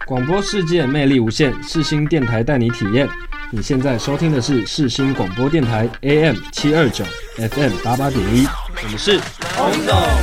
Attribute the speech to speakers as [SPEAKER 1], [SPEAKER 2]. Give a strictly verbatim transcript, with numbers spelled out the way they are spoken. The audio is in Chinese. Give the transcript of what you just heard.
[SPEAKER 1] 广播世界魅力无限，世新电台带你体验。你现在收听的是世新广播电台 A M 七二九 F M 八八点一，我们是
[SPEAKER 2] 轰动。